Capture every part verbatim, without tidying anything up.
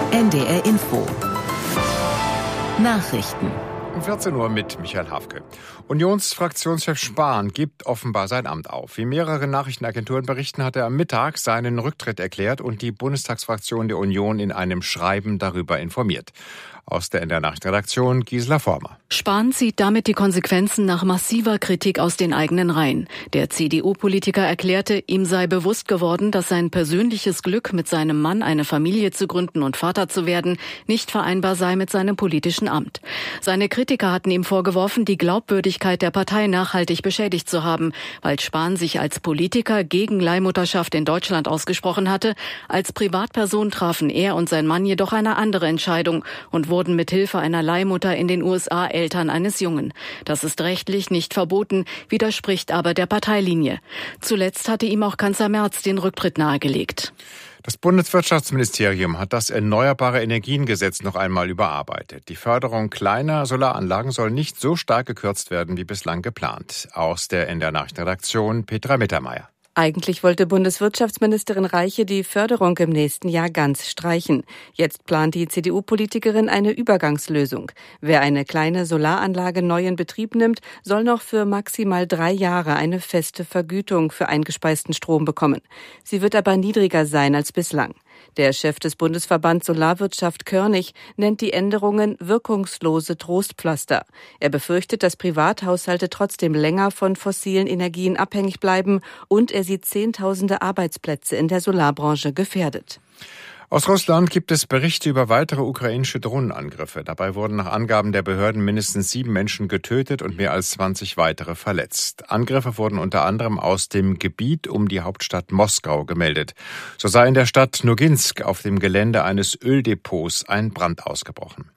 N D R Info. Nachrichten. Um vierzehn Uhr mit Michael Hafke. Unionsfraktionschef Spahn gibt offenbar sein Amt auf. Wie mehrere Nachrichtenagenturen berichten, hat er am Mittag seinen Rücktritt erklärt und die Bundestagsfraktion der Union in einem Schreiben darüber informiert. Aus der N D R-Nachrichtenredaktion Gisela Former. Spahn zieht damit die Konsequenzen nach massiver Kritik aus den eigenen Reihen. Der C D U-Politiker erklärte, ihm sei bewusst geworden, dass sein persönliches Glück, mit seinem Mann eine Familie zu gründen und Vater zu werden, nicht vereinbar sei mit seinem politischen Amt. Seine Kritiker hatten ihm vorgeworfen, die Glaubwürdigkeit der Partei nachhaltig beschädigt zu haben, weil Spahn sich als Politiker gegen Leihmutterschaft in Deutschland ausgesprochen hatte. Als Privatperson trafen er und sein Mann jedoch eine andere Entscheidung und wurden mit Hilfe einer Leihmutter in den U S A Eltern eines Jungen. Das ist rechtlich nicht verboten, widerspricht aber der Parteilinie. Zuletzt hatte ihm auch Kanzler Merz den Rücktritt nahegelegt. Das Bundeswirtschaftsministerium hat das Erneuerbare Energiengesetz noch einmal überarbeitet. Die Förderung kleiner Solaranlagen soll nicht so stark gekürzt werden wie bislang geplant. Aus der N D R-Nachrichtenredaktion Petra Mittermeier. Eigentlich wollte Bundeswirtschaftsministerin Reiche die Förderung im nächsten Jahr ganz streichen. Jetzt plant die C D U-Politikerin eine Übergangslösung. Wer eine kleine Solaranlage neu in Betrieb nimmt, soll noch für maximal drei Jahre eine feste Vergütung für eingespeisten Strom bekommen. Sie wird aber niedriger sein als bislang. Der Chef des Bundesverbands Solarwirtschaft Körnig nennt die Änderungen wirkungslose Trostpflaster. Er befürchtet, dass Privathaushalte trotzdem länger von fossilen Energien abhängig bleiben und er sieht Zehntausende Arbeitsplätze in der Solarbranche gefährdet. Aus Russland gibt es Berichte über weitere ukrainische Drohnenangriffe. Dabei wurden nach Angaben der Behörden mindestens sieben Menschen getötet und mehr als zwanzig weitere verletzt. Angriffe wurden unter anderem aus dem Gebiet um die Hauptstadt Moskau gemeldet. So sei in der Stadt Noginsk auf dem Gelände eines Öldepots ein Brand ausgebrochen.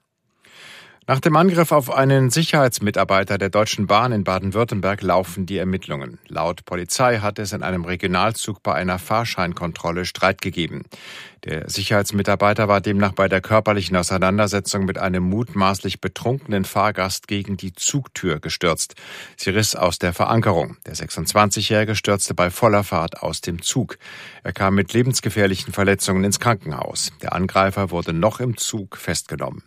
Nach dem Angriff auf einen Sicherheitsmitarbeiter der Deutschen Bahn in Baden-Württemberg laufen die Ermittlungen. Laut Polizei hat es in einem Regionalzug bei einer Fahrscheinkontrolle Streit gegeben. Der Sicherheitsmitarbeiter war demnach bei der körperlichen Auseinandersetzung mit einem mutmaßlich betrunkenen Fahrgast gegen die Zugtür gestürzt. Sie riss aus der Verankerung. Der sechsundzwanzigjährige stürzte bei voller Fahrt aus dem Zug. Er kam mit lebensgefährlichen Verletzungen ins Krankenhaus. Der Angreifer wurde noch im Zug festgenommen.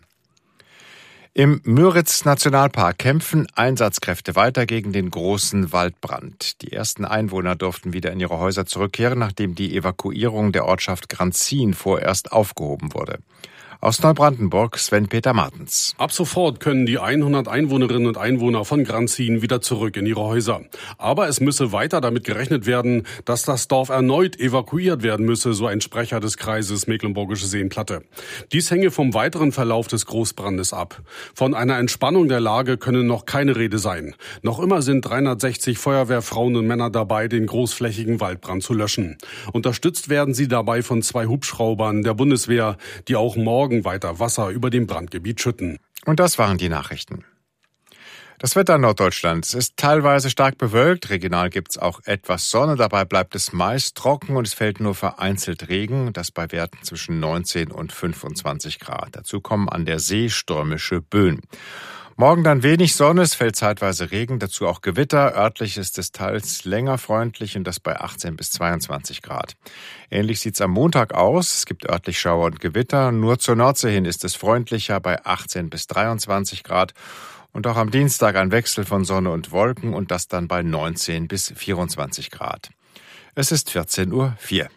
Im Müritz-Nationalpark kämpfen Einsatzkräfte weiter gegen den großen Waldbrand. Die ersten Einwohner durften wieder in ihre Häuser zurückkehren, nachdem die Evakuierung der Ortschaft Granzin vorerst aufgehoben wurde. Aus Neubrandenburg Sven-Peter Martens. Ab sofort können die hundert Einwohnerinnen und Einwohner von Granzin wieder zurück in ihre Häuser. Aber es müsse weiter damit gerechnet werden, dass das Dorf erneut evakuiert werden müsse, so ein Sprecher des Kreises Mecklenburgische Seenplatte. Dies hänge vom weiteren Verlauf des Großbrandes ab. Von einer Entspannung der Lage könne noch keine Rede sein. Noch immer sind dreihundertsechzig Feuerwehrfrauen und Männer dabei, den großflächigen Waldbrand zu löschen. Unterstützt werden sie dabei von zwei Hubschraubern der Bundeswehr, die auch morgen weiter Wasser über dem Brandgebiet schütten. Und das waren die Nachrichten. Das Wetter in Norddeutschland. Es ist teilweise stark bewölkt. Regional gibt es auch etwas Sonne. Dabei bleibt es meist trocken und es fällt nur vereinzelt Regen. Das bei Werten zwischen neunzehn und fünfundzwanzig Grad. Dazu kommen an der See stürmische Böen. Morgen dann wenig Sonne, es fällt zeitweise Regen, dazu auch Gewitter. Örtlich ist es teils länger freundlich und das bei achtzehn bis zweiundzwanzig Grad. Ähnlich sieht's am Montag aus. Es gibt örtlich Schauer und Gewitter. Nur zur Nordsee hin ist es freundlicher bei achtzehn bis dreiundzwanzig Grad. Und auch am Dienstag ein Wechsel von Sonne und Wolken und das dann bei neunzehn bis vierundzwanzig Grad. Es ist vierzehn Uhr vier.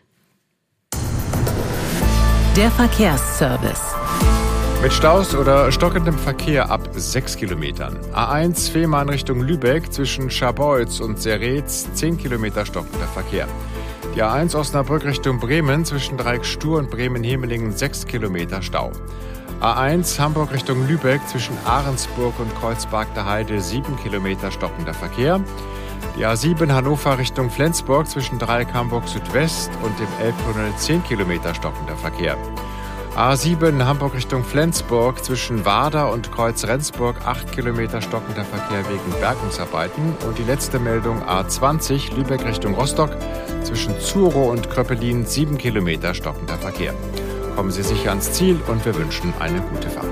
Der Verkehrsservice. Mit Staus oder stockendem Verkehr ab sechs Kilometern. A eins Fehmarn Richtung Lübeck zwischen Scharbeutz und Seretz zehn Kilometer stockender Verkehr. Die A eins Osnabrück Richtung Bremen zwischen Dreieck-Stur und Bremen-Hemelingen sechs Kilometer Stau. A eins Hamburg Richtung Lübeck zwischen Ahrensburg und Kreuzberg der Heide sieben Kilometer stockender Verkehr. Die A sieben Hannover Richtung Flensburg zwischen Dreieck Hamburg Südwest und dem Elbtunnel zehn Kilometer stockender Verkehr. A sieben Hamburg Richtung Flensburg zwischen Warder und Kreuz Rendsburg acht Kilometer stockender Verkehr wegen Bergungsarbeiten. Und die letzte Meldung A zwanzig Lübeck Richtung Rostock zwischen Zuro und Kröppelin sieben Kilometer stockender Verkehr. Kommen Sie sicher ans Ziel und wir wünschen eine gute Fahrt.